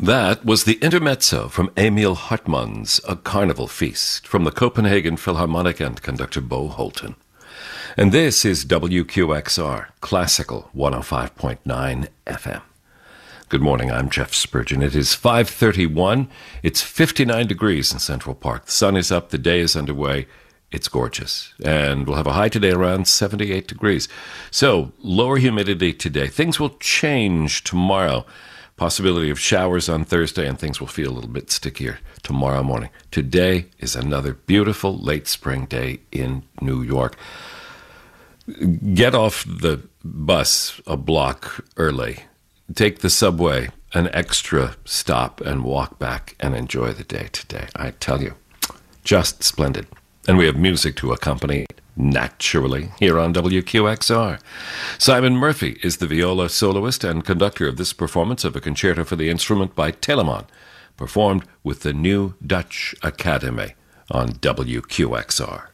That was the intermezzo from Emil Hartmann's A Carnival Feast from the Copenhagen Philharmonic and conductor Bo Holton. And this is WQXR, Classical 105.9 FM. Good morning, I'm Jeff Spurgeon. It is 5:31. It's 59 degrees in Central Park. The sun is up, the day is underway. It's gorgeous. And we'll have a high today around 78 degrees. So, lower humidity today. Things will change tomorrow. Possibility of showers on Thursday, and things will feel a little bit stickier tomorrow morning. Today is another beautiful late spring day in New York. Get off the bus a block early. Take the subway an extra stop and walk back and enjoy the day today. I tell you, just splendid. And we have music to accompany it, naturally, here on WQXR. Simon Murphy is the viola soloist and conductor of this performance of a concerto for the instrument by Telemann, performed with the New Dutch Academy on WQXR.